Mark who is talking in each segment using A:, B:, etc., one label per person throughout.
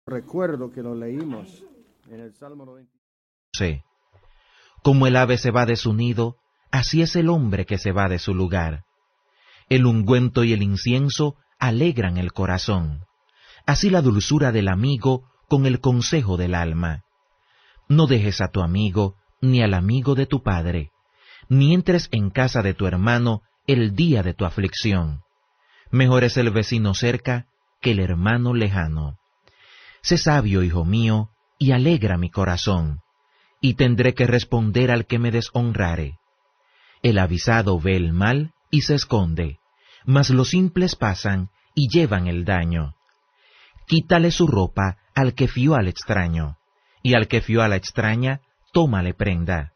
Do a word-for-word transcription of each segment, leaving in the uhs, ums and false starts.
A: Recuerdo que lo leímos en el Salmo noventa.
B: Sí. Como el ave se va de su nido, así es el hombre que se va de su lugar. El ungüento y el incienso alegran el corazón, así la dulzura del amigo con el consejo del alma. No dejes a tu amigo ni al amigo de tu padre, ni entres en casa de tu hermano el día de tu aflicción. Mejor es el vecino cerca que el hermano lejano. Sé sabio, hijo mío, y alegra mi corazón, y tendré que responder al que me deshonrare. El avisado ve el mal y se esconde, mas los simples pasan y llevan el daño. Quítale su ropa al que fió al extraño, y al que fió a la extraña, tómale prenda.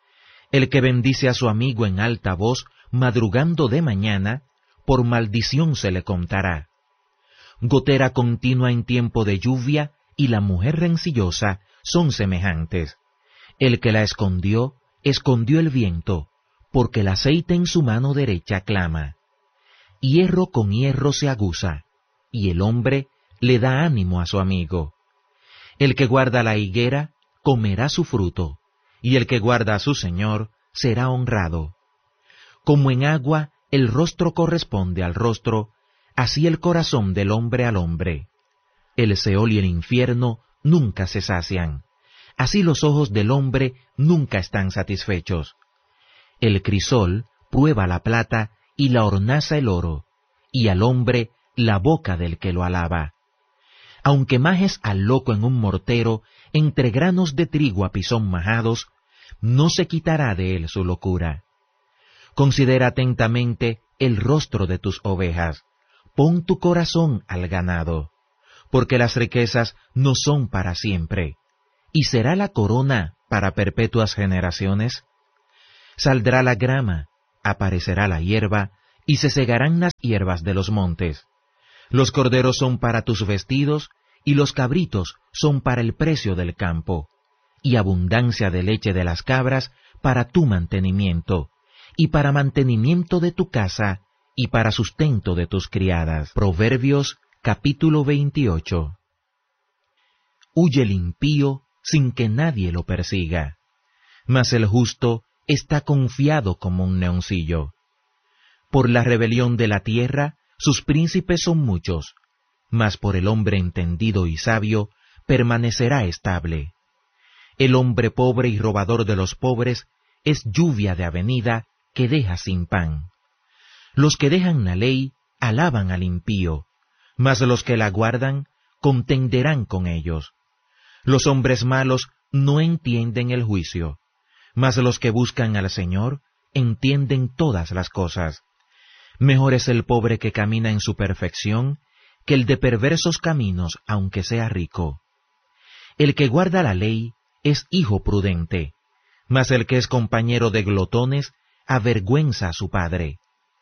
B: El que bendice a su amigo en alta voz, madrugando de mañana, por maldición se le contará. Gotera continua en tiempo de lluvia y la mujer rencillosa son semejantes. El que la escondió, escondió el viento, porque el aceite en su mano derecha clama. Hierro con hierro se aguza, y el hombre le da ánimo a su amigo. El que guarda la higuera comerá su fruto, y el que guarda a su señor será honrado. Como en agua el rostro corresponde al rostro, así el corazón del hombre al hombre. El Seol y el infierno nunca se sacian, así los ojos del hombre nunca están satisfechos. El crisol prueba la plata y la hornaza el oro, y al hombre la boca del que lo alaba. Aunque majes al loco en un mortero, entre granos de trigo a pisón majados, no se quitará de él su locura. Considera atentamente el rostro de tus ovejas, pon tu corazón al ganado, porque las riquezas no son para siempre, y será la corona para perpetuas generaciones. Saldrá la grama, aparecerá la hierba, y se segarán las hierbas de los montes. Los corderos son para tus vestidos, y los cabritos son para el precio del campo, y abundancia de leche de las cabras para tu mantenimiento, y para mantenimiento de tu casa, y para sustento de tus criadas. Proverbios capítulo veintiocho. Huye el impío sin que nadie lo persiga, mas el justo está confiado como un leoncillo. Por la rebelión de la tierra, sus príncipes son muchos, mas por el hombre entendido y sabio, permanecerá estable. El hombre pobre y robador de los pobres es lluvia de avenida que deja sin pan. Los que dejan la ley alaban al impío, mas los que la guardan contenderán con ellos. Los hombres malos no entienden el juicio, mas los que buscan al Señor entienden todas las cosas. Mejor es el pobre que camina en su perfección que el de perversos caminos, aunque sea rico. El que guarda la ley es hijo prudente, mas el que es compañero de glotones avergüenza a su padre.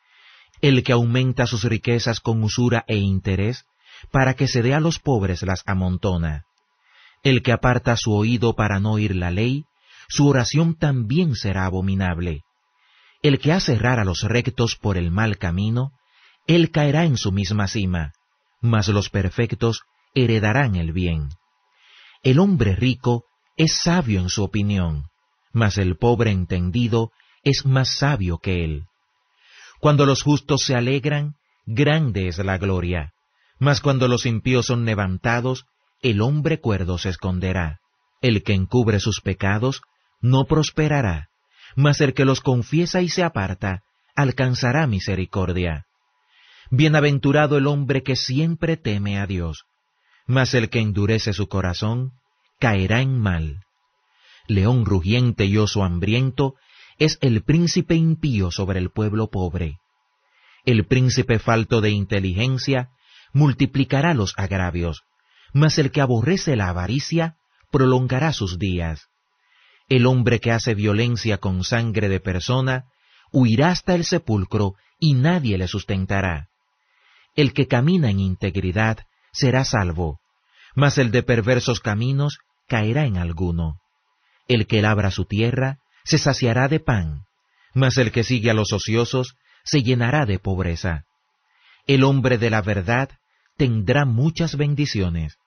B: El que aumenta sus riquezas con usura e interés, para que se dé a los pobres las amontona. El que aparta su oído para no oír la ley, su oración también será abominable. El que hace errar a los rectos por el mal camino, él caerá en su misma cima, mas los perfectos heredarán el bien. El hombre rico es sabio en su opinión, mas el pobre entendido es más sabio que él. Cuando los justos se alegran, grande es la gloria, mas cuando los impíos son levantados, el hombre cuerdo se esconderá. El que encubre sus pecados no prosperará, mas el que los confiesa y se aparta, alcanzará misericordia. Bienaventurado el hombre que siempre teme a Dios, mas el que endurece su corazón, caerá en mal. León rugiente y oso hambriento es el príncipe impío sobre el pueblo pobre. El príncipe falto de inteligencia multiplicará los agravios, mas el que aborrece la avaricia prolongará sus días. El hombre que hace violencia con sangre de persona huirá hasta el sepulcro y nadie le sustentará. El que camina en integridad será salvo, mas el de perversos caminos caerá en alguno. El que labra su tierra se saciará de pan, mas el que sigue a los ociosos se llenará de pobreza. El hombre de la verdad tendrá muchas bendiciones,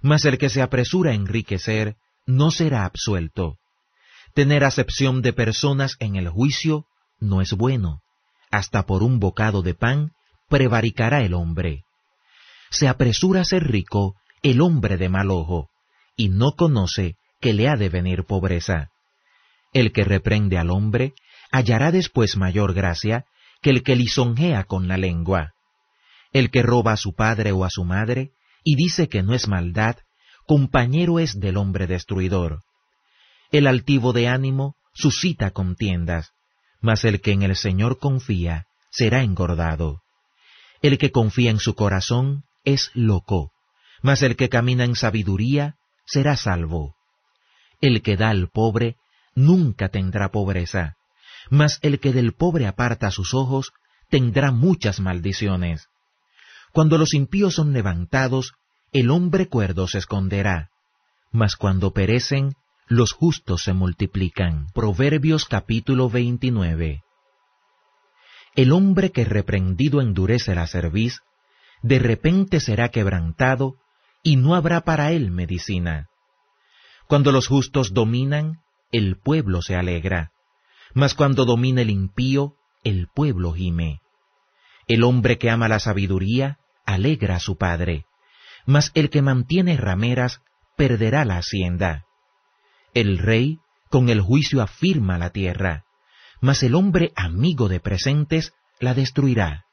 B: mas el que se apresura a enriquecer no será absuelto. Tener acepción de personas en el juicio no es bueno. Hasta por un bocado de pan prevaricará el hombre. Se apresura a ser rico el hombre de mal ojo, y no conoce que le ha de venir pobreza. El que reprende al hombre hallará después mayor gracia que el que lisonjea con la lengua. El que roba a su padre o a su madre y dice que no es maldad, compañero es del hombre destruidor. El altivo de ánimo suscita contiendas, mas el que en el Señor confía será engordado. El que confía en su corazón es loco, mas el que camina en sabiduría será salvo. El que da al pobre nunca tendrá pobreza, mas el que del pobre aparta sus ojos tendrá muchas maldiciones. Cuando los impíos son levantados, el hombre cuerdo se esconderá, mas cuando perecen, los justos se multiplican. Proverbios capítulo veintinueve. El hombre que reprendido endurece la cerviz, de repente será quebrantado, y no habrá para él medicina. Cuando los justos dominan, el pueblo se alegra, mas cuando domina el impío, el pueblo gime. El hombre que ama la sabiduría, alegra a su padre, mas el que mantiene rameras, perderá la hacienda. El rey con el juicio afirma la tierra, mas el hombre amigo de presentes la destruirá.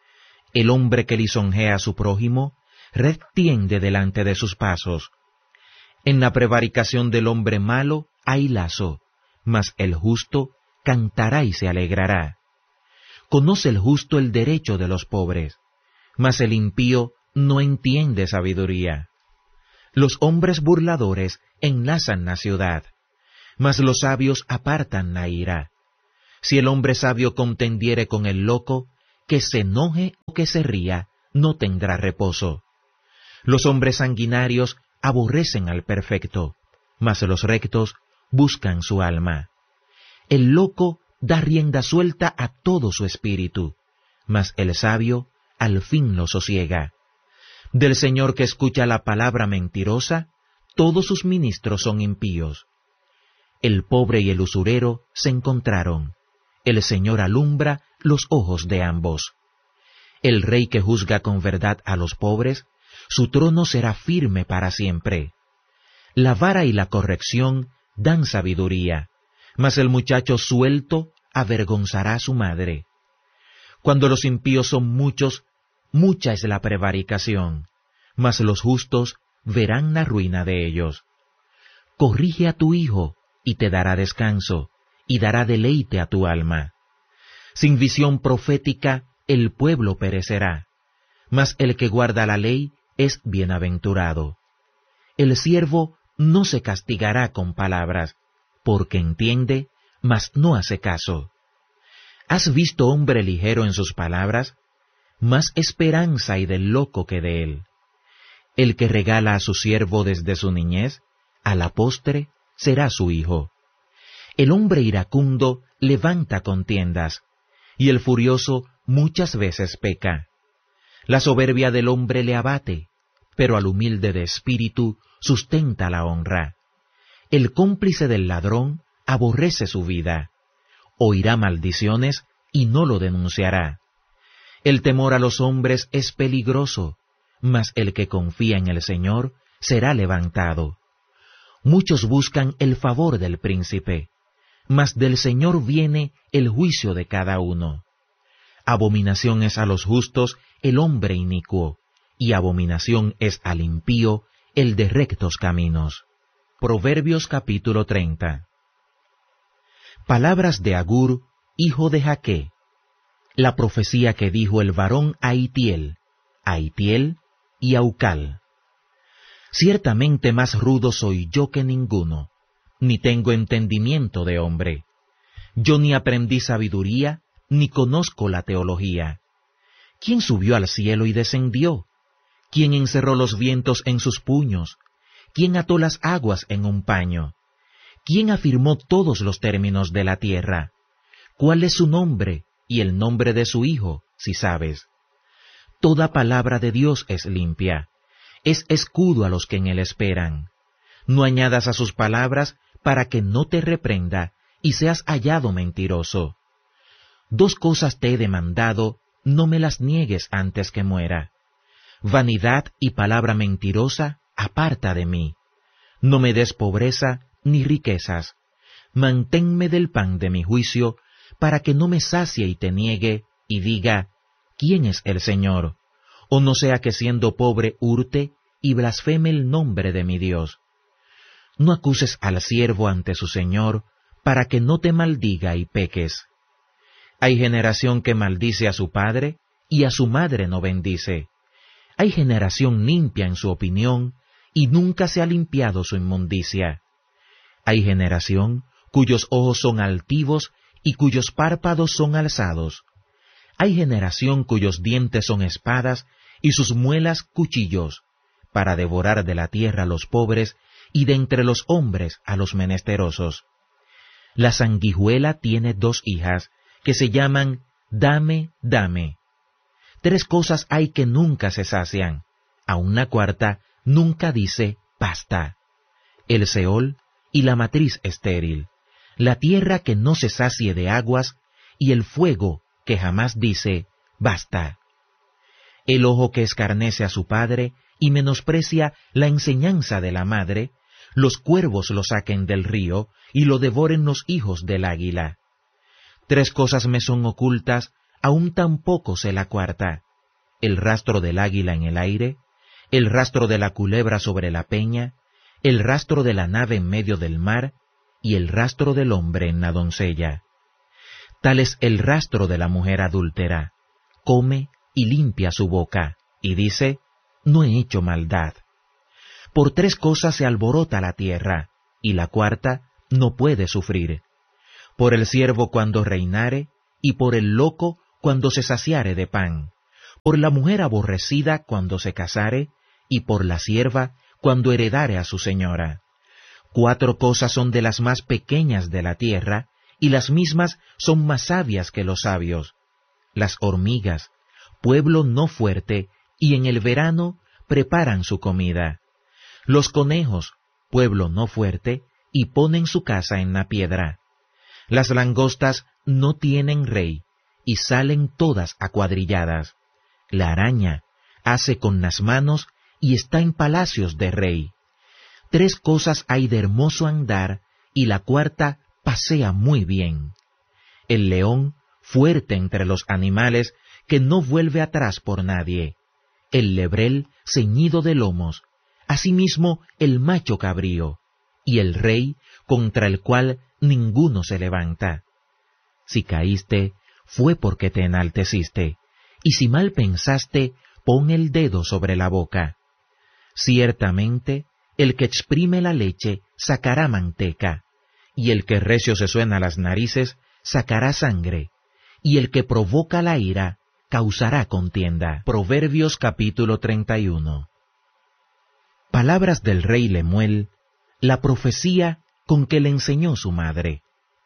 B: El hombre que lisonjea a su prójimo, red tiende delante de sus pasos. En la prevaricación del hombre malo hay lazo, mas el justo cantará y se alegrará. Conoce el justo el derecho de los pobres, mas el impío no entiende sabiduría. Los hombres burladores enlazan la ciudad, mas los sabios apartan la ira. Si el hombre sabio contendiere con el loco, que se enoje o que se ría, no tendrá reposo. Los hombres sanguinarios aborrecen al perfecto, mas los rectos buscan su alma. El loco da rienda suelta a todo su espíritu, mas el sabio al fin lo sosiega. Del Señor que escucha la palabra mentirosa, todos sus ministros son impíos. El pobre y el usurero se encontraron. El Señor alumbra los ojos de ambos. El rey que juzga con verdad a los pobres, su trono será firme para siempre. La vara y la corrección dan sabiduría, mas el muchacho suelto avergonzará a su madre. Cuando los impíos son muchos, mucha es la prevaricación, mas los justos verán la ruina de ellos. Corrige a tu hijo, y te dará descanso, y dará deleite a tu alma. Sin visión profética, el pueblo perecerá, mas el que guarda la ley es bienaventurado. El siervo no se castigará con palabras, porque entiende, mas no hace caso. ¿Has visto hombre ligero en sus palabras? Más esperanza hay del loco que de él. El que regala a su siervo desde su niñez, a la postre será su hijo. El hombre iracundo levanta contiendas, y el furioso muchas veces peca. La soberbia del hombre le abate, pero al humilde de espíritu sustenta la honra. El cómplice del ladrón aborrece su vida, oirá maldiciones y no lo denunciará. El temor a los hombres es peligroso, mas el que confía en el Señor será levantado. Muchos buscan el favor del príncipe, mas del Señor viene el juicio de cada uno. Abominación es a los justos el hombre inicuo, y abominación es al impío el de rectos caminos. Proverbios capítulo treinta. Palabras de Agur, hijo de Jaque. La profecía que dijo el varón a Itiel, a Itiel y a Ucal. Ciertamente más rudo soy yo que ninguno, ni tengo entendimiento de hombre. Yo ni aprendí sabiduría, ni conozco la teología. ¿Quién subió al cielo y descendió? ¿Quién encerró los vientos en sus puños? ¿Quién ató las aguas en un paño? ¿Quién afirmó todos los términos de la tierra? ¿Cuál es su nombre y el nombre de su hijo, si sabes? Toda palabra de Dios es limpia, es escudo a los que en él esperan. No añadas a sus palabras para que no te reprenda y seas hallado mentiroso. Dos cosas te he demandado, no me las niegues antes que muera. Vanidad y palabra mentirosa, aparta de mí. No me des pobreza ni riquezas. Manténme del pan de mi juicio, para que no me sacie y te niegue, y diga, ¿quién es el Señor? O no sea que siendo pobre hurte y blasfeme el nombre de mi Dios. No acuses al siervo ante su Señor, para que no te maldiga y peques. Hay generación que maldice a su padre, y a su madre no bendice. Hay generación limpia en su opinión, y nunca se ha limpiado su inmundicia. Hay generación cuyos ojos son altivos, y cuyos párpados son alzados. Hay generación cuyos dientes son espadas, y sus muelas cuchillos, para devorar de la tierra a los pobres, y de entre los hombres a los menesterosos. La sanguijuela tiene dos hijas, que se llaman Dame, dame. Tres cosas hay que nunca se sacian, a una cuarta nunca dice basta. El Seol y la matriz estéril, la tierra que no se sacie de aguas, y el fuego que jamás dice basta. El ojo que escarnece a su padre y menosprecia la enseñanza de la madre, los cuervos lo saquen del río y lo devoren los hijos del águila. Tres cosas me son ocultas, aún tampoco sé la cuarta: el rastro del águila en el aire, el rastro de la culebra sobre la peña, el rastro de la nave en medio del mar, y el rastro del hombre en la doncella. Tal es el rastro de la mujer adúltera: come y limpia su boca, y dice, no he hecho maldad. Por tres cosas se alborota la tierra, y la cuarta no puede sufrir: por el siervo cuando reinare, y por el loco cuando se saciare de pan, por la mujer aborrecida cuando se casare, y por la sierva cuando heredare a su señora. Cuatro cosas son de las más pequeñas de la tierra, y las mismas son más sabias que los sabios: las hormigas, pueblo no fuerte, y en el verano preparan su comida; los conejos, pueblo no fuerte, y ponen su casa en la piedra; las langostas no tienen rey, y salen todas acuadrilladas; la araña hace con las manos, y está en palacios de rey. Tres cosas hay de hermoso andar, y la cuarta pasea muy bien: el león, fuerte entre los animales, que no vuelve atrás por nadie; el lebrel, ceñido de lomos; asimismo el macho cabrío; y el rey, contra el cual ninguno se levanta. Si caíste, fue porque te enalteciste, y si mal pensaste, pon el dedo sobre la boca. Ciertamente, el que exprime la leche sacará manteca, y el que recio se suena las narices sacará sangre, y el que provoca la ira causará contienda. Proverbios capítulo treinta y uno. Palabras del rey Lemuel, la profecía con que le enseñó su madre.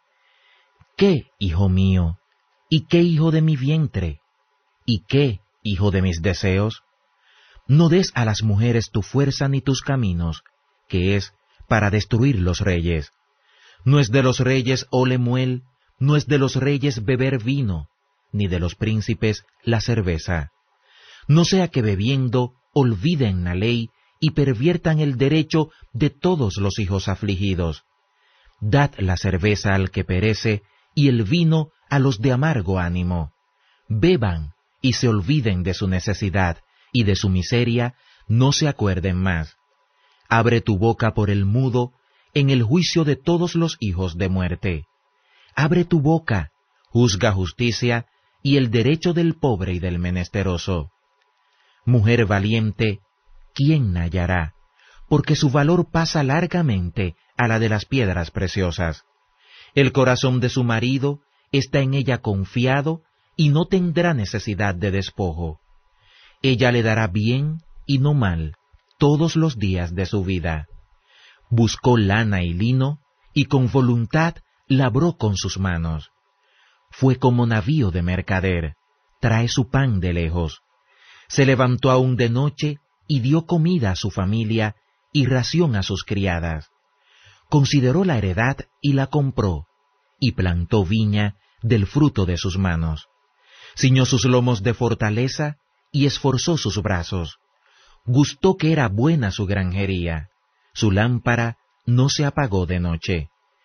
B: ¿Qué, hijo mío? ¿Y qué, hijo de mi vientre? ¿Y qué, hijo de mis deseos? No des a las mujeres tu fuerza ni tus caminos, que es para destruir los reyes. No es de los reyes, oh Lemuel, no es de los reyes beber vino, ni de los príncipes la cerveza. No sea que bebiendo olviden la ley y perviertan el derecho de todos los hijos afligidos. Dad la cerveza al que perece y el vino a los de amargo ánimo. Beban y se olviden de su necesidad, y de su miseria no se acuerden más. Abre tu boca por el mudo en el juicio de todos los hijos de muerte. Abre tu boca, juzga justicia y el derecho del pobre y del menesteroso. Mujer valiente, ¿quién hallará? Porque su valor pasa largamente a la de las piedras preciosas. El corazón de su marido está en ella confiado y no tendrá necesidad de despojo. Ella le dará bien y no mal todos los días de su vida. Buscó lana y lino, y con voluntad labró con sus manos. Fue como navío de mercader, trae su pan de lejos. Se levantó aún de noche, y dio comida a su familia y ración a sus criadas. Consideró la heredad y la compró, y plantó viña del fruto de sus manos. Ciñó sus lomos de fortaleza y esforzó sus brazos. Gustó que era buena su granjería. Su lámpara no se apagó de noche.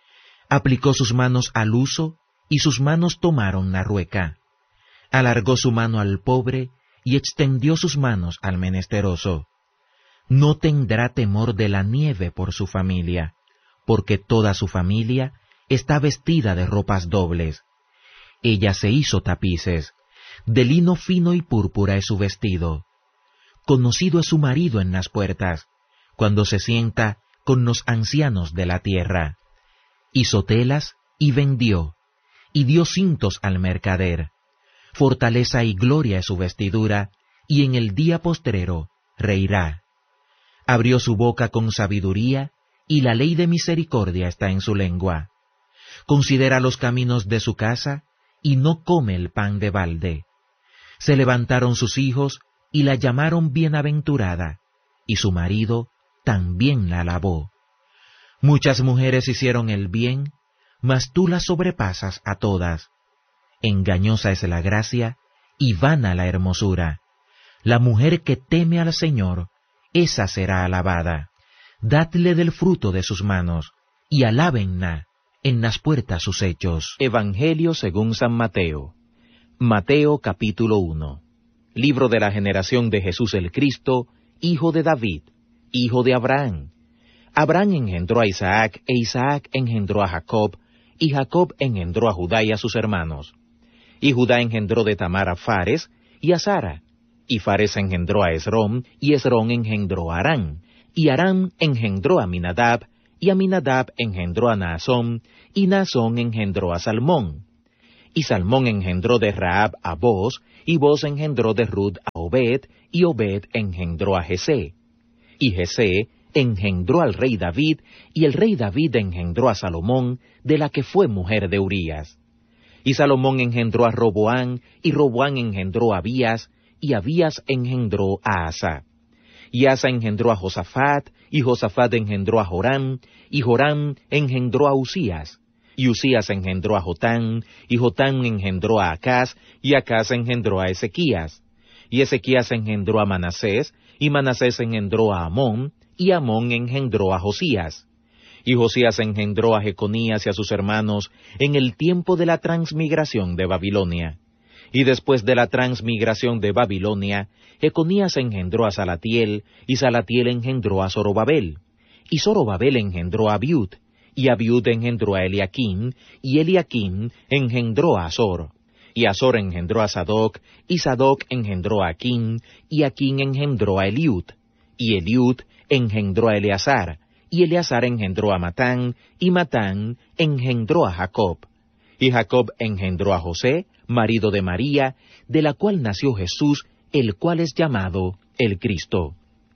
B: Aplicó sus manos al uso, y sus manos tomaron la rueca. Alargó su mano al pobre, y extendió sus manos al menesteroso. No tendrá temor de la nieve por su familia, porque toda su familia está vestida de ropas dobles. Ella se hizo tapices, de lino fino y púrpura es su vestido. Conocido es su marido en las puertas, cuando se sienta con los ancianos de la tierra. Hizo telas y vendió, y dio cintos al mercader. Fortaleza y gloria es su vestidura, y en el día postrero reirá. Abrió su boca con sabiduría, y la ley de misericordia está en su lengua. Considera los caminos de su casa, y no come el pan de balde. Se levantaron sus hijos, y la llamaron bienaventurada, y su marido también la alabó. Muchas mujeres hicieron el bien, mas tú las sobrepasas a todas. Engañosa es la gracia, y vana la hermosura. La mujer que teme al Señor, esa será alabada. Dadle del fruto de sus manos, y alábenla en las puertas sus hechos. Evangelio según San Mateo. Mateo capítulo uno. Libro de la generación de Jesús el Cristo, hijo de David, hijo de Abraham. Abraham engendró a Isaac, e Isaac engendró a Jacob, y Jacob engendró a Judá y a sus hermanos. Y Judá engendró de Tamar a Fares y a Sara. Y Fares engendró a Esrom, y Esrom engendró a Arán. Y Arán engendró a Aminadab, y Aminadab engendró a Naasón, y Naasón engendró a Salmón. Y Salmón engendró de Rahab a Boz, y Boz engendró de Ruth a Obed, y Obed engendró a Jesé. Y Jesé engendró al rey David, y el rey David engendró a Salomón, de la que fue mujer de Urías. Y Salomón engendró a Roboán, y Roboán engendró a Abías, y Abías engendró a Asa. Y Asa engendró a Josafat, y Josafat engendró a Joram, y Joram engendró a Usías. Y Usías engendró a Jotán, y Jotán engendró a Acaz, y Acaz engendró a Ezequías. Y Ezequías engendró a Manasés, y Manasés engendró a Amón, y Amón engendró a Josías. Y Josías engendró a Jeconías y a sus hermanos en el tiempo de la transmigración de Babilonia. Y después de la transmigración de Babilonia, Jeconías engendró a Salatiel, y Salatiel engendró a Zorobabel. Y Zorobabel engendró a Abiud, y Abiud engendró a Eliaquim, y Eliaquim engendró a Azor. Y Azor engendró a Sadoc, y Sadoc engendró a Aquim, y Aquim engendró a Eliud. Y Eliud engendró a Eleazar, y Eleazar engendró a Matán, y Matán engendró a Jacob. Y Jacob engendró a José, marido de María, de la cual nació Jesús, el cual es llamado el Cristo.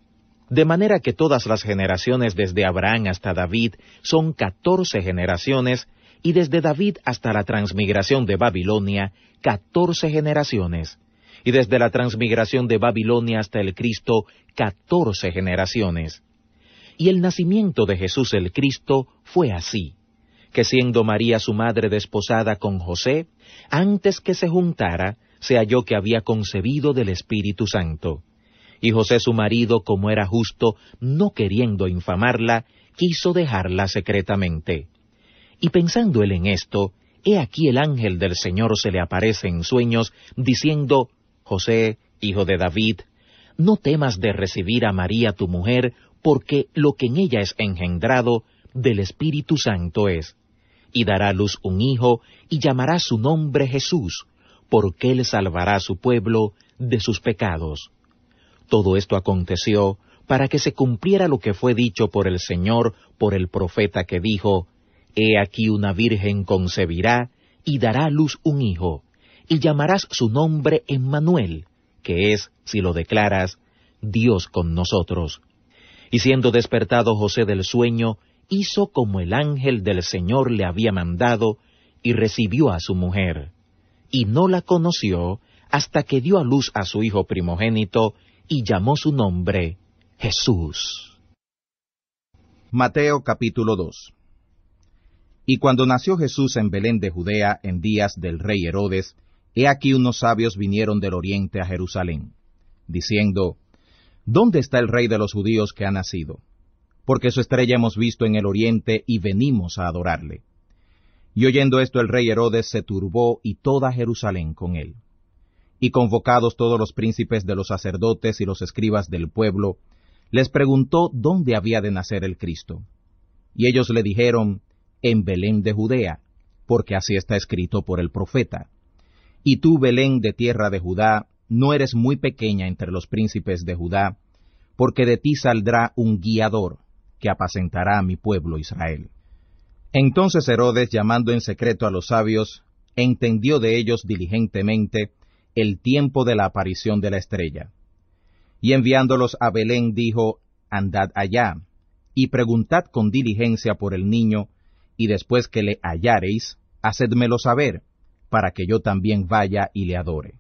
B: De manera que todas las generaciones desde Abraham hasta David son catorce generaciones, y desde David hasta la transmigración de Babilonia, catorce generaciones, y desde la transmigración de Babilonia hasta el Cristo, catorce generaciones. Y el nacimiento de Jesús el Cristo fue así, que siendo María su madre desposada con José, antes que se juntara, se halló que había concebido del Espíritu Santo. Y José su marido, como era justo, no queriendo infamarla, quiso dejarla secretamente. Y pensando él en esto, he aquí el ángel del Señor se le aparece en sueños, diciendo, José, hijo de David, no temas de recibir a María tu mujer, porque lo que en ella es engendrado del Espíritu Santo es. Y dará a luz un hijo, y llamará su nombre Jesús, porque él salvará a su pueblo de sus pecados. Todo esto aconteció para que se cumpliera lo que fue dicho por el Señor por el profeta que dijo, He aquí una virgen concebirá, y dará a luz un hijo, y llamarás su nombre Emmanuel, que es, si lo declaras, Dios con nosotros. Y siendo despertado José del sueño, hizo como el ángel del Señor le había mandado, y recibió a su mujer. Y no la conoció hasta que dio a luz a su hijo primogénito, y llamó su nombre Jesús.
C: Mateo capítulo dos. Y cuando nació Jesús en Belén de Judea en días del rey Herodes, he aquí unos sabios vinieron del oriente a Jerusalén, diciendo, ¿dónde está el rey de los judíos que ha nacido? Porque su estrella hemos visto en el oriente y venimos a adorarle. Y oyendo esto el rey Herodes se turbó y toda Jerusalén con él. Y convocados todos los príncipes de los sacerdotes y los escribas del pueblo, les preguntó dónde había de nacer el Cristo. Y ellos le dijeron, en Belén de Judea, porque así está escrito por el profeta. Y tú, Belén de tierra de Judá, no eres muy pequeña entre los príncipes de Judá, porque de ti saldrá un guiador, que apacentará a mi pueblo Israel. Entonces Herodes, llamando en secreto a los sabios, entendió de ellos diligentemente el tiempo de la aparición de la estrella. Y enviándolos a Belén dijo, andad allá, y preguntad con diligencia por el niño, y después que le hallareis, hacedmelo saber, para que yo también vaya y le adore.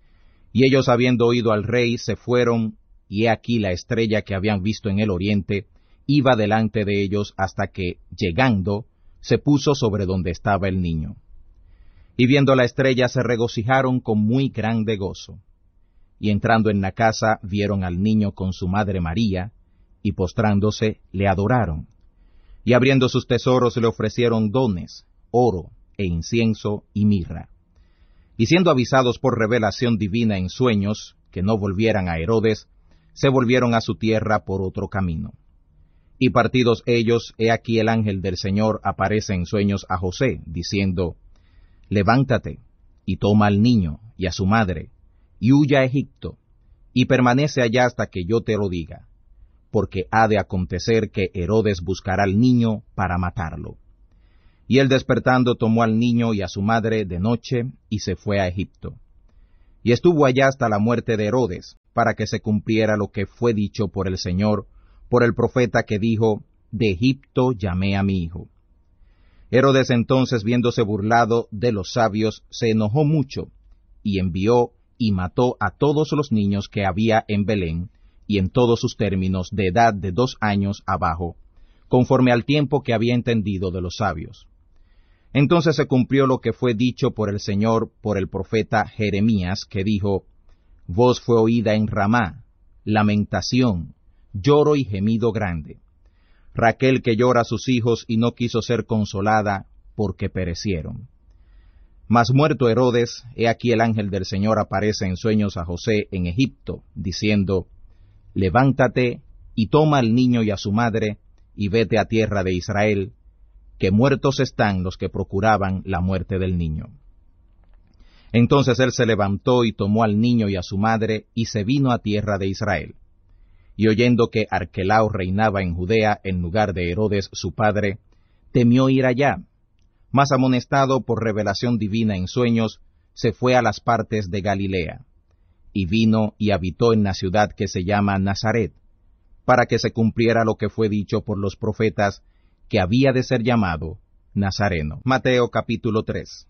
C: Y ellos, habiendo oído al rey, se fueron, y he aquí la estrella que habían visto en el oriente, iba delante de ellos hasta que, llegando, se puso sobre donde estaba el niño. Y viendo la estrella se regocijaron con muy grande gozo. Y entrando en la casa vieron al niño con su madre María, y postrándose le adoraron. Y abriendo sus tesoros le ofrecieron dones, oro, e incienso y mirra. Y siendo avisados por revelación divina en sueños, que no volvieran a Herodes, se volvieron a su tierra por otro camino. Y partidos ellos, he aquí el ángel del Señor aparece en sueños a José, diciendo, levántate, y toma al niño y a su madre, y huya a Egipto, y permanece allá hasta que yo te lo diga, porque ha de acontecer que Herodes buscará al niño para matarlo. Y él despertando tomó al niño y a su madre de noche, y se fue a Egipto. Y estuvo allá hasta la muerte de Herodes, para que se cumpliera lo que fue dicho por el Señor, por el profeta que dijo, de Egipto llamé a mi hijo. Herodes entonces, viéndose burlado de los sabios, se enojó mucho, y envió y mató a todos los niños que había en Belén, y en todos sus términos de edad de dos años abajo, conforme al tiempo que había entendido de los sabios. Entonces se cumplió lo que fue dicho por el Señor por el profeta Jeremías, que dijo, voz fue oída en Ramá, lamentación, lloro y gemido grande. Raquel que llora a sus hijos y no quiso ser consolada, porque perecieron. Mas muerto Herodes, he aquí el ángel del Señor aparece en sueños a José en Egipto, diciendo, levántate, y toma al niño y a su madre, y vete a tierra de Israel, que muertos están los que procuraban la muerte del niño. Entonces él se levantó y tomó al niño y a su madre, y se vino a tierra de Israel. Y oyendo que Arquelao reinaba en Judea en lugar de Herodes su padre, temió ir allá, mas amonestado por revelación divina en sueños, se fue a las partes de Galilea, y vino y habitó en la ciudad que se llama Nazaret, para que se cumpliera lo que fue dicho por los profetas, que había de ser llamado Nazareno. Mateo capítulo tres.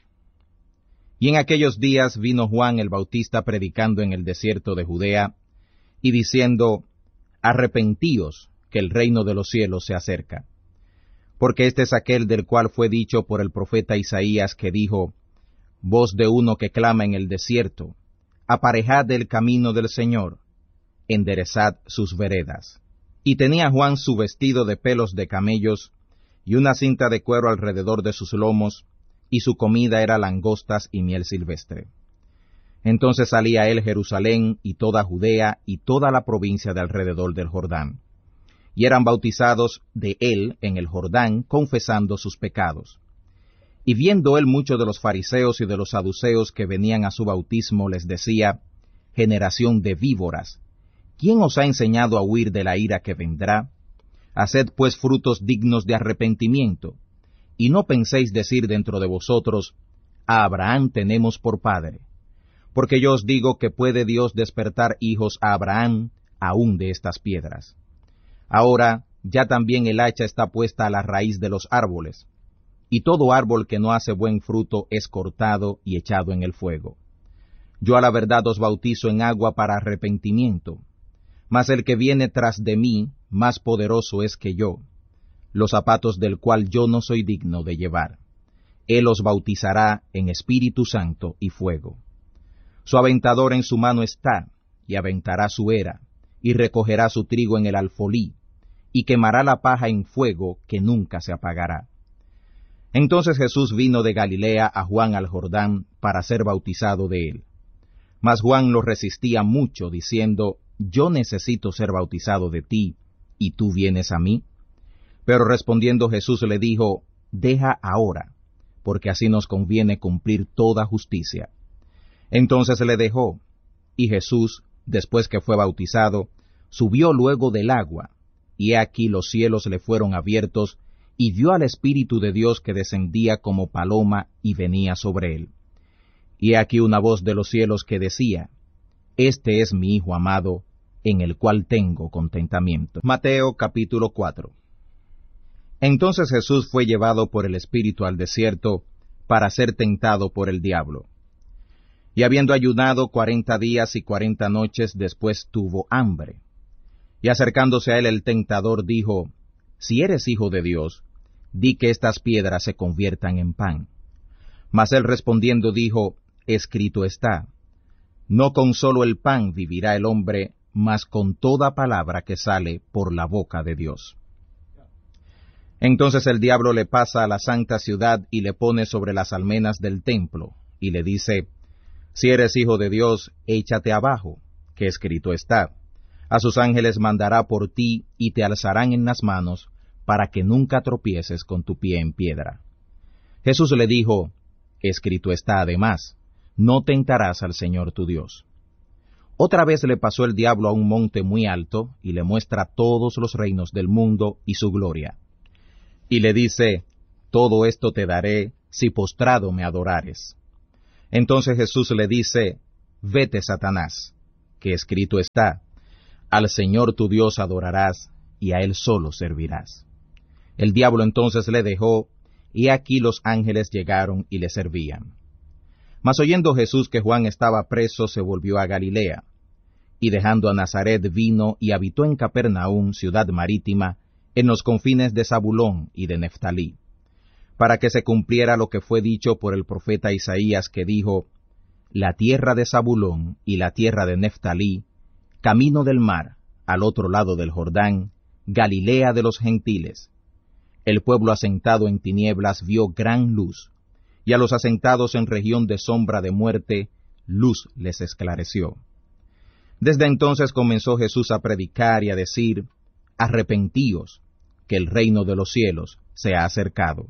C: Y en aquellos días vino Juan el Bautista predicando en el desierto de Judea, y diciendo, arrepentíos, que el reino de los cielos se acerca. Porque este es aquel del cual fue dicho por el profeta Isaías, que dijo, voz de uno que clama en el desierto, aparejad el camino del Señor, enderezad sus veredas. Y tenía Juan su vestido de pelos de camellos, y una cinta de cuero alrededor de sus lomos, y su comida era langostas y miel silvestre. Entonces salía él Jerusalén, y toda Judea, y toda la provincia de alrededor del Jordán. Y eran bautizados de él en el Jordán, confesando sus pecados. Y viendo él muchos de los fariseos y de los saduceos que venían a su bautismo, les decía, generación de víboras, ¿quién os ha enseñado a huir de la ira que vendrá? Haced pues frutos dignos de arrepentimiento, y no penséis decir dentro de vosotros, a Abraham tenemos por padre. Porque yo os digo que puede Dios despertar hijos a Abraham aún de estas piedras. Ahora ya también el hacha está puesta a la raíz de los árboles, y todo árbol que no hace buen fruto es cortado y echado en el fuego. Yo a la verdad os bautizo en agua para arrepentimiento, Mas el que viene tras de mí, más poderoso es que yo, los zapatos del cual yo no soy digno de llevar. Él os bautizará en Espíritu Santo y fuego. Su aventador en su mano está, y aventará su era, y recogerá su trigo en el alfolí, y quemará la paja en fuego que nunca se apagará. Entonces Jesús vino de Galilea a Juan al Jordán para ser bautizado de él. Mas Juan lo resistía mucho, diciendo, Yo necesito ser bautizado de ti, ¿y tú vienes a mí? Pero respondiendo Jesús le dijo, Deja ahora, porque así nos conviene cumplir toda justicia. Entonces le dejó, y Jesús, después que fue bautizado, subió luego del agua, y he aquí los cielos le fueron abiertos, y vio al Espíritu de Dios que descendía como paloma y venía sobre él. Y he aquí una voz de los cielos que decía, Este es mi Hijo amado, en el cual tengo contentamiento. Mateo capítulo cuatro. Entonces Jesús fue llevado por el Espíritu al desierto para ser tentado por el diablo. Y habiendo ayunado cuarenta días y cuarenta noches, después tuvo hambre. Y acercándose a él el tentador dijo, Si eres hijo de Dios, di que estas piedras se conviertan en pan. Mas él respondiendo dijo, Escrito está, No con solo el pan vivirá el hombre, mas con toda palabra que sale por la boca de Dios. Entonces el diablo le pasa a la santa ciudad y le pone sobre las almenas del templo, y le dice, Si eres hijo de Dios, échate abajo, que escrito está, A sus ángeles mandará por ti, y te alzarán en las manos, para que nunca tropieces con tu pie en piedra. Jesús le dijo, Escrito está además, No tentarás al Señor tu Dios. Otra vez le pasó el diablo a un monte muy alto, y le muestra todos los reinos del mundo y su gloria. Y le dice, Todo esto te daré, si postrado me adorares. Entonces Jesús le dice, Vete, Satanás, que escrito está, Al Señor tu Dios adorarás, y a Él solo servirás. El diablo entonces le dejó, y aquí los ángeles llegaron y le servían. Mas oyendo Jesús que Juan estaba preso, se volvió a Galilea, y dejando a Nazaret vino y habitó en Capernaum, ciudad marítima, en los confines de Zabulón y de Neftalí, para que se cumpliera lo que fue dicho por el profeta Isaías, que dijo, La tierra de Zabulón y la tierra de Neftalí, camino del mar, al otro lado del Jordán, Galilea de los gentiles. El pueblo asentado en tinieblas vio gran luz, y a los asentados en región de sombra de muerte, luz les esclareció. Desde entonces comenzó Jesús a predicar y a decir, Arrepentíos, que el reino de los cielos se ha acercado.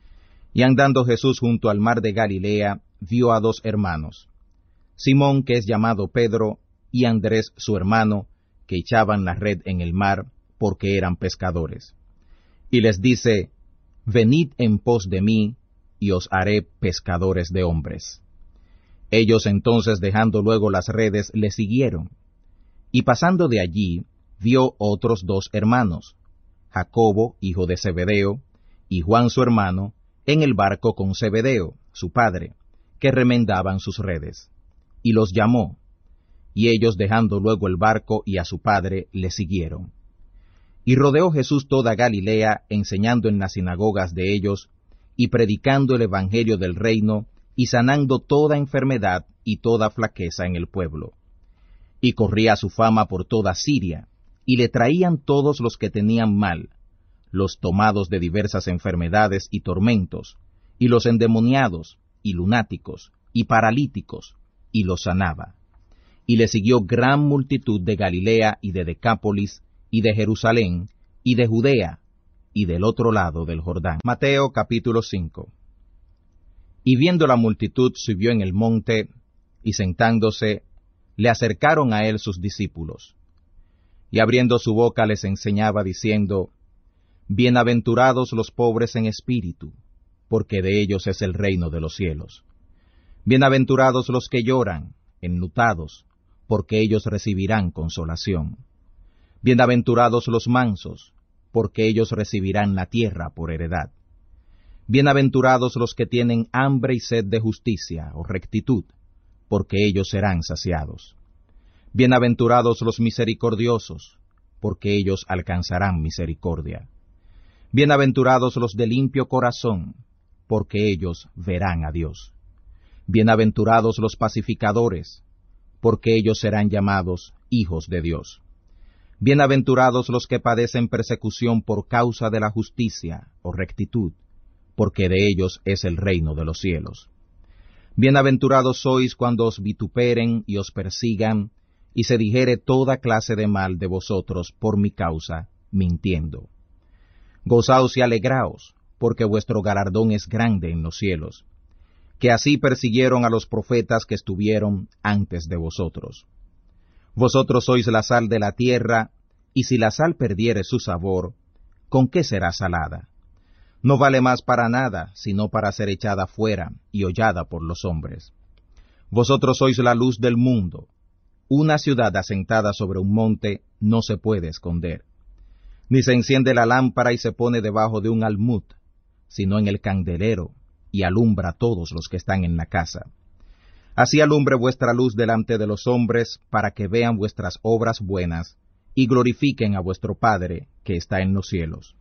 C: Y andando Jesús junto al mar de Galilea, vio a dos hermanos, Simón, que es llamado Pedro, y Andrés su hermano, que echaban la red en el mar, porque eran pescadores. Y les dice, Venid en pos de mí, y os haré pescadores de hombres. Ellos entonces, dejando luego las redes, le siguieron. Y pasando de allí, vio otros dos hermanos, Jacobo, hijo de Zebedeo, y Juan su hermano, en el barco con Zebedeo, su padre, que remendaban sus redes. Y los llamó, y ellos, dejando luego el barco y a su padre, le siguieron. Y rodeó Jesús toda Galilea, enseñando en las sinagogas de ellos, y predicando el evangelio del reino, y sanando toda enfermedad y toda flaqueza en el pueblo. Y corría su fama por toda Siria, y le traían todos los que tenían mal, los tomados de diversas enfermedades y tormentos, y los endemoniados, y lunáticos, y paralíticos, y los sanaba. Y le siguió gran multitud de Galilea y de Decápolis, y de Jerusalén, y de Judea, y del otro lado del Jordán. Mateo capítulo cinco. Y viendo la multitud, subió en el monte, y sentándose, le acercaron a él sus discípulos. Y abriendo su boca les enseñaba, diciendo, Bienaventurados los pobres en espíritu, porque de ellos es el reino de los cielos. Bienaventurados los que lloran, enlutados, porque ellos recibirán consolación. Bienaventurados los mansos, porque ellos recibirán la tierra por heredad. Bienaventurados los que tienen hambre y sed de justicia o rectitud, porque ellos serán saciados. Bienaventurados los misericordiosos, porque ellos alcanzarán misericordia. Bienaventurados los de limpio corazón, porque ellos verán a Dios. Bienaventurados los pacificadores, porque ellos serán llamados hijos de Dios. Bienaventurados los que padecen persecución por causa de la justicia o rectitud, porque de ellos es el reino de los cielos. Bienaventurados sois cuando os vituperen y os persigan, y se dijere toda clase de mal de vosotros por mi causa, mintiendo. Gozaos y alegraos, porque vuestro galardón es grande en los cielos, que así persiguieron a los profetas que estuvieron antes de vosotros. Vosotros sois la sal de la tierra, y si la sal perdiere su sabor, ¿con qué será salada? No vale más para nada, sino para ser echada fuera y hollada por los hombres. Vosotros sois la luz del mundo. Una ciudad asentada sobre un monte no se puede esconder. Ni se enciende la lámpara y se pone debajo de un almud, sino en el candelero, y alumbra a todos los que están en la casa. Así alumbre vuestra luz delante de los hombres, para que vean vuestras obras buenas, y glorifiquen a vuestro Padre que está en los cielos.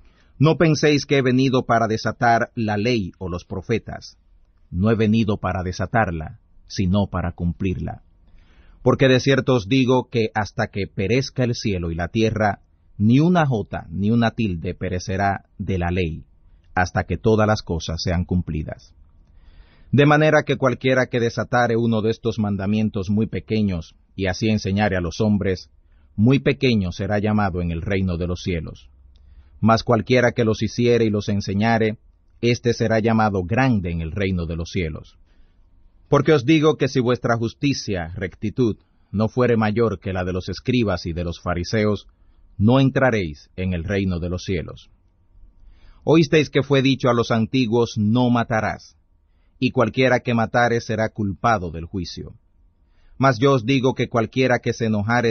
C: No penséis que he venido para desatar la ley o los profetas. No he venido para desatarla, sino para cumplirla. Porque de cierto os digo que hasta que perezca el cielo y la tierra, ni una jota ni una tilde perecerá de la ley, hasta que todas las cosas sean cumplidas. De manera que cualquiera que desatare uno de estos mandamientos muy pequeños, y así enseñare a los hombres, muy pequeño será llamado en el reino de los cielos. Mas cualquiera que los hiciere y los enseñare, éste será llamado grande en el reino de los cielos. Porque os digo que si vuestra justicia, rectitud, no fuere mayor que la de los escribas y de los fariseos, no entraréis en el reino de los cielos. Oísteis que fue dicho a los antiguos, no matarás, y cualquiera que matare será culpado del juicio. Mas yo os digo que cualquiera que se enojare